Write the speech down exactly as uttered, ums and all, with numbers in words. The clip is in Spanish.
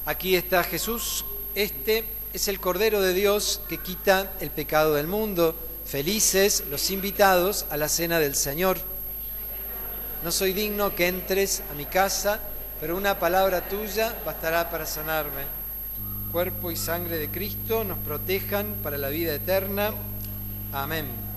Aquí está Jesús, este es el Cordero de Dios que quita el pecado del mundo. Felices los invitados a la cena del Señor. No soy digno que entres a mi casa, pero una palabra tuya bastará para sanarme. Cuerpo y sangre de Cristo nos protejan para la vida eterna. Amén.